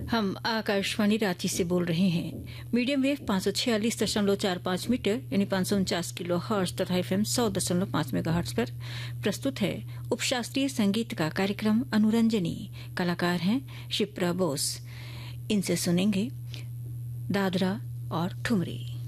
हम आकाशवाणी रांची से बोल रहे हैं। मीडियम वेव 546.45 मीटर यानी 549 किलो हर्ट्ज तथा FM 100.5 मेगाहर्ट्ज पर प्रस्तुत है उपशास्त्रीय संगीत का कार्यक्रम अनुरंजनी। कलाकार हैं शिप्रा बोस। इनसे सुनेंगे दादरा और ठुमरी।